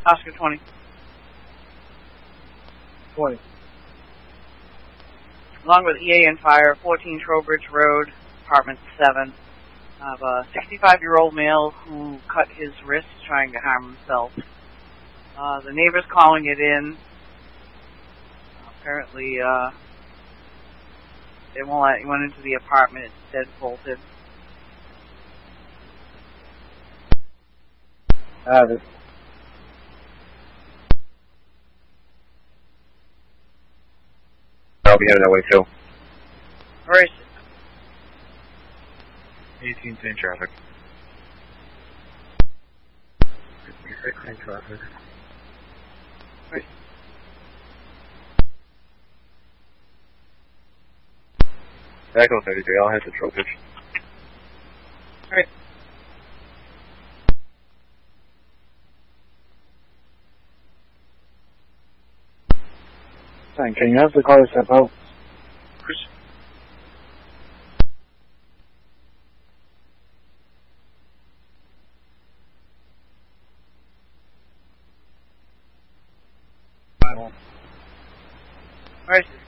Oscar 20. 20. Along with EA and Fire, 14 Trowbridge Road, apartment 7. Of a 65-year-old male who cut his wrist trying to harm himself. The neighbor's calling it in. Apparently, they won't let anyone into the apartment. It's dead bolted. Have it. I'll be headed that way too. Where is it? 18th in traffic. 56 in traffic. Right. Echo 33, I'll head to Trowbridge. Right. Fine, can you have the car step out? Chris? Where is it?